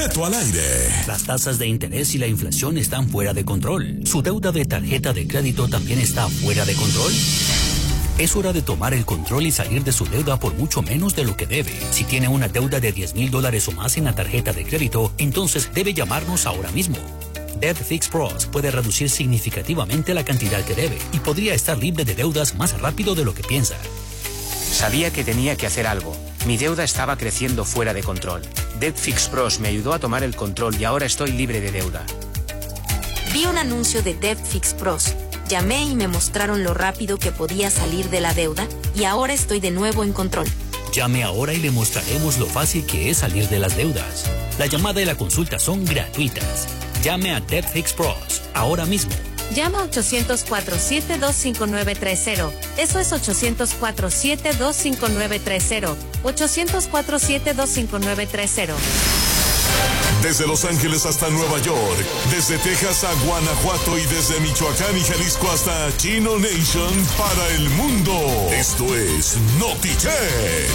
Cheto al aire. Las tasas de interés y la inflación están fuera de control. ¿Su deuda de tarjeta de crédito también está fuera de control? Es hora de tomar el control y salir de su deuda por mucho menos de lo que debe. Si tiene una deuda de $10,000 o más en la tarjeta de crédito, entonces debe llamarnos ahora mismo. Debt Fix Pros puede reducir significativamente la cantidad que debe y podría estar libre de deudas más rápido de lo que piensa. Sabía que tenía que hacer algo. Mi deuda estaba creciendo fuera de control. Debt Fix Pros me ayudó a tomar el control y ahora estoy libre de deuda. Vi un anuncio de Debt Fix Pros. Llamé y me mostraron lo rápido que podía salir de la deuda y ahora estoy de nuevo en control. Llame ahora y le mostraremos lo fácil que es salir de las deudas. La llamada y la consulta son gratuitas. Llame a Debt Fix Pros ahora mismo. Llama 800-472-5930. Eso es 800-472-5930. 800-472-5930. Desde Los Ángeles hasta Nueva York, desde Texas a Guanajuato y desde Michoacán y Jalisco hasta Chino Nation para el mundo. Esto es Notichet.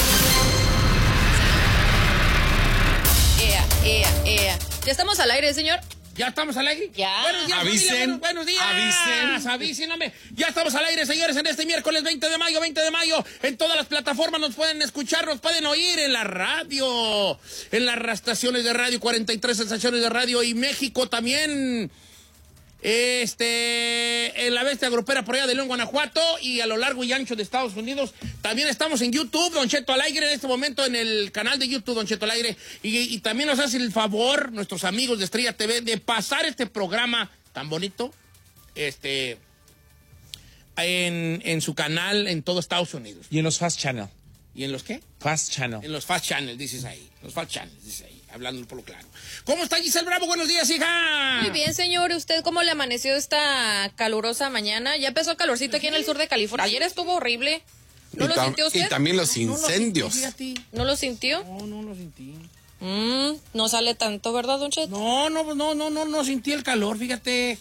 ¿Ya estamos al aire, señor? ¿Ya estamos al aire? Ya. Buenos días, Avisen. buenos días. Avisen, hombre. Ya estamos al aire, señores, en este miércoles 20 de mayo. En todas las plataformas nos pueden escuchar, nos pueden oír en la radio, en las estaciones de radio, 43 estaciones de radio y México también. En la bestia grupera por allá de León, Guanajuato y a lo largo y ancho de Estados Unidos. También estamos en YouTube, Don Cheto al aire, en este momento en el canal de YouTube, Don Cheto al aire. Y también nos hace el favor, nuestros amigos de Estrella TV, de pasar este programa tan bonito, en su canal en todo Estados Unidos. Y en los Fast Channel. ¿Y en los qué? Fast Channel. En los Fast Channel, dices ahí. Los Fast Channel, dices ahí. Hablando por lo claro. ¿Cómo está Giselle Bravo? Buenos días, hija. Muy bien, señor. ¿Usted cómo le amaneció esta calurosa mañana? Ya empezó el calorcito aquí en el sur de California. Ayer estuvo horrible. ¿No lo sintió usted? Y también los incendios. ¿No lo sintió? No lo sentí. No sale tanto, ¿verdad, Don Cheto? No sentí el calor, fíjate.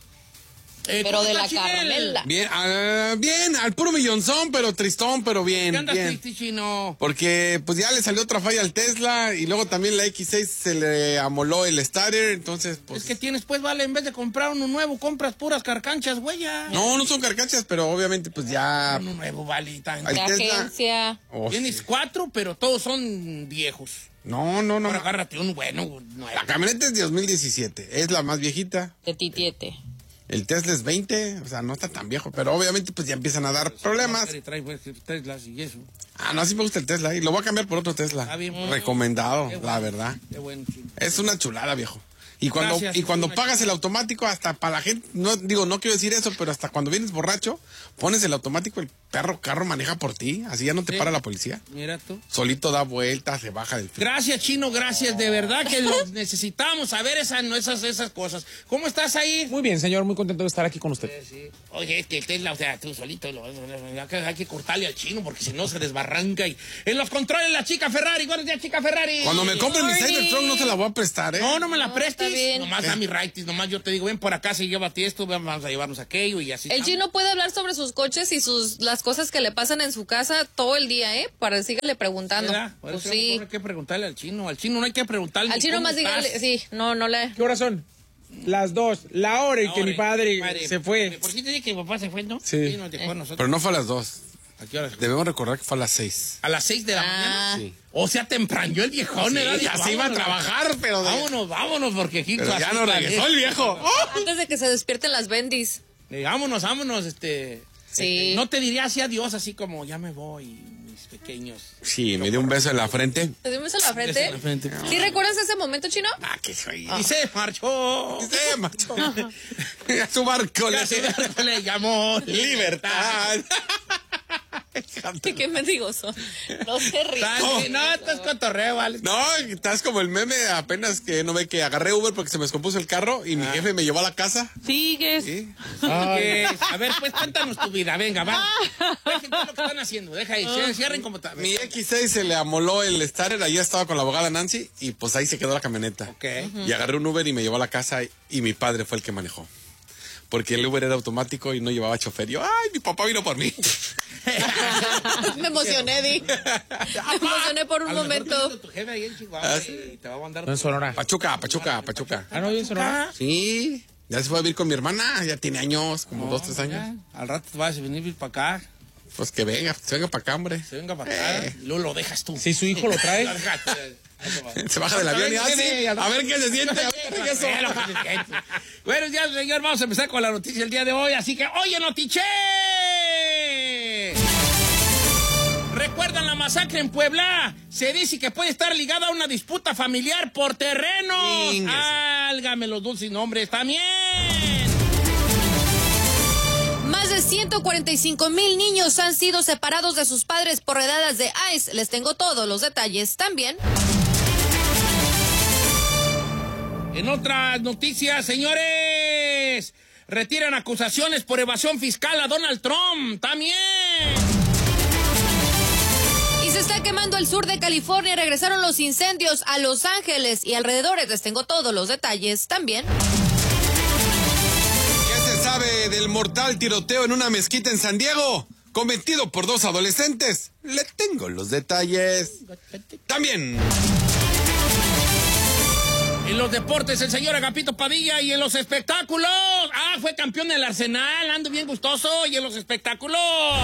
Pero de la Carmela. Bien, bien, al puro millonzón, pero tristón, pero bien. ¿Qué andas bien. triste, chino? Porque pues ya le salió otra falla al Tesla y luego también la X6 se le amoló el starter, entonces pues... Es que tienes, pues, vale, en vez de comprar uno nuevo, compras puras carcanchas, güey, ya. No son carcachas, pero obviamente pues ya... Uno nuevo, vale. Al De Tesla. agencia. Oh, Tienes sí. 4, pero todos son viejos. No. Ahora agárrate un bueno nuevo. La camioneta es de 2017, es la más viejita. De titiete. El Tesla es 20, o sea, no está tan viejo, pero obviamente pues ya empiezan a dar problemas. Trae Teslas y eso. No, sí me gusta el Tesla y lo voy a cambiar por otro Tesla. Está bien. Recomendado, Qué bueno, la verdad. Qué bueno, chino. Es una chulada, viejo. Y cuando, Gracias, y cuando una pagas chulada. el automático, hasta para la gente, no quiero decir eso, pero hasta cuando vienes borracho, pones el automático, el carro maneja por ti, así ya no te Sí. para la policía. Mira tú. Solito da vueltas, se baja del freno. Gracias, Chino, gracias. De verdad que los necesitamos saber esas cosas. ¿Cómo estás ahí? Muy bien, señor, muy contento de estar aquí con usted. Sí. Oye, es que el Tesla, o sea, tú solito, hay que cortarle al Chino porque si no se desbarranca. Y en los controles, la chica Ferrari. Buenos días, chica Ferrari. Cuando me compre mi Cybertruck no se la voy a prestar, ¿eh? No me la prestes. está bien. Nomás a mi righties, nomás yo te digo, ven por acá, si llévate esto, vamos a llevarnos aquello y así. El Chino puede hablar sobre sus coches y las cosas que le pasan en su casa todo el día, para sígale preguntando. ¿Verdad? Por Pues eso sí. no hay que preguntarle al Chino. Al Chino no hay que preguntarle. Al Chino ¿cómo más estás? dígale, sí, no le... ¿Qué horas son? Las 2, la hora en que mi padre se fue. ¿Por qué te dije que mi papá se fue, no? Sí. Nos dejó a nosotros. Pero no fue a las 2. ¿A qué hora? Debemos recordar que fue a las 6. A las 6 de la mañana. Sí. O sea, temprano el viejón, ¿verdad? ya se iba a trabajar, pero... Vámonos, porque aquí... Pero ya no regresó el viejo. Antes de que se despierten las bendis. Vámonos, Sí. no te diría así adiós, así como ya me voy, mis pequeños. Sí, me dio un beso en la frente. ¿Te dimos en la frente? En la frente. ¿Sí recuerdas ese momento, Chino? Que soy... Y se marchó. Se marchó. A su barco Le llamó Libertad. ¿Qué mendigos son? No se ríen. No, estás cotorreo, vale. No, estás como el meme apenas que no ve que agarré Uber porque se me descompuso el carro y mi jefe me llevó a la casa. Sigues. Sí. A ver, pues cuéntanos tu vida, venga, va. Dejen todo lo que están haciendo, deja ahí, cierren como tal. Mi X6 se le amoló el starter, allá estaba con la abogada Nancy y pues ahí se quedó la camioneta. Ok. Y agarré un Uber y me llevó a la casa y mi padre fue el que manejó. porque el Uber era automático y no llevaba chofer. Yo, ay, mi papá vino por mí. Me emocioné, Di. Me emocioné por un momento. Tu jefe ahí en Chihuahua y te va a mandar... No, en Sonora. Pachuca. Ah, no, en Sonora. Sí, ya se fue a vivir con mi hermana, ya tiene años, como 2, 3 años. Ya, al rato vas a venir para acá. Pues que venga, se venga para acá, hombre. Se venga para acá. Y luego lo dejas tú. Si su hijo lo trae. Se baja del avión y así. A ver qué se siente. Bueno, ya, señor, vamos a empezar con la noticia del día de hoy. Así que, oye, Notiche. ¿Recuerdan la masacre en Puebla? Se dice que puede estar ligada a una disputa familiar por terrenos. Álgame los dulces nombres también. Más de 145,000 niños han sido separados de sus padres por redadas de ICE. Les tengo todos los detalles también. En otras noticias, señores, retiran acusaciones por evasión fiscal a Donald Trump. También. Y se está quemando el sur de California. Regresaron los incendios a Los Ángeles y alrededores. Les tengo todos los detalles también. ¿Qué se sabe del mortal tiroteo en una mezquita en San Diego? Cometido por 2 adolescentes. Le tengo los detalles. También. En los deportes, el señor Agapito Padilla. Y en los espectáculos, fue campeón del Arsenal, ando bien gustoso. Y en los espectáculos,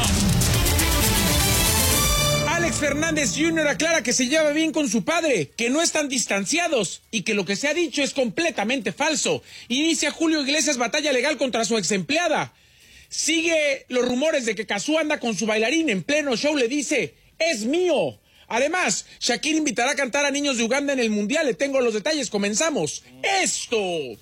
Alex Fernández Jr. aclara que se lleva bien con su padre, que no están distanciados y que lo que se ha dicho es completamente falso. Inicia Julio Iglesias batalla legal contra su ex empleada. Sigue los rumores de que Cazzu anda con su bailarín en pleno show, le dice, es mío. Además, Shakira invitará a cantar a niños de Uganda en el Mundial. Le tengo los detalles, comenzamos. Esto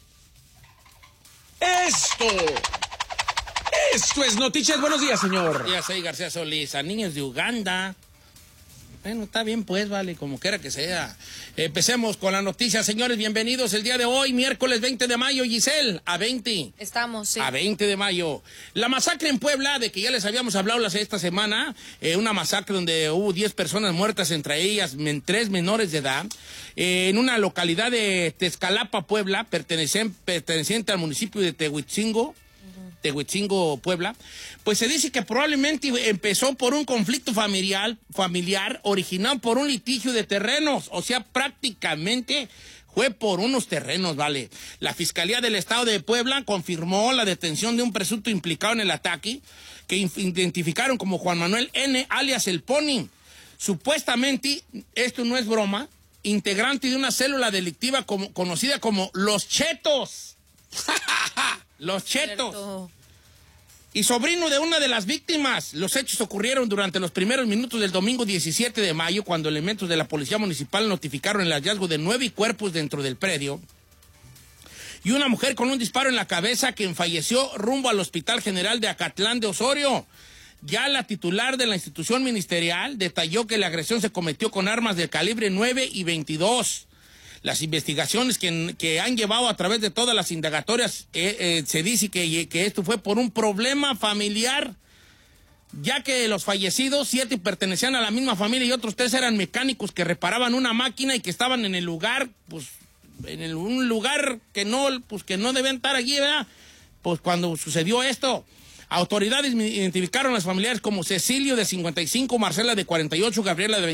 es Noticias. Buenos días, señor. ya sé, García Solís, a niños de Uganda. Bueno, está bien pues, vale, como quiera que sea. Empecemos con la noticia, señores, bienvenidos el día de hoy, miércoles 20 de mayo, Giselle, a 20. Estamos, sí. A 20 de mayo. La masacre en Puebla, de que ya les habíamos hablado esta semana, una masacre donde hubo 10 personas muertas, entre ellas 3 menores de edad, en una localidad de Tezcalapa, Puebla, perteneciente al municipio de Tehuitzingo, Puebla, pues se dice que probablemente empezó por un conflicto familiar originado por un litigio de terrenos, o sea, prácticamente fue por unos terrenos, vale. La Fiscalía del Estado de Puebla confirmó la detención de un presunto implicado en el ataque, que identificaron como Juan Manuel N., alias El Pony. Supuestamente, esto no es broma, integrante de una célula delictiva conocida como Los Chetos. Los Chetos. Cierto. Y sobrino de una de las víctimas. Los hechos ocurrieron durante los primeros minutos del domingo 17 de mayo, cuando elementos de la Policía Municipal notificaron el hallazgo de 9 cuerpos dentro del predio y una mujer con un disparo en la cabeza, quien falleció rumbo al Hospital General de Acatlán de Osorio. Ya la titular de la institución ministerial detalló que la agresión se cometió con armas de calibre 9 y 22. Las investigaciones que han llevado a través de todas las indagatorias, se dice que esto fue por un problema familiar, ya que los fallecidos, 7 pertenecían a la misma familia y otros 3 eran mecánicos que reparaban una máquina y que estaban en el lugar, pues, un lugar que no deben estar allí, ¿verdad? Pues cuando sucedió esto. Autoridades identificaron a los familiares como Cecilio, de 55, Marcela, de 48, Gabriela, de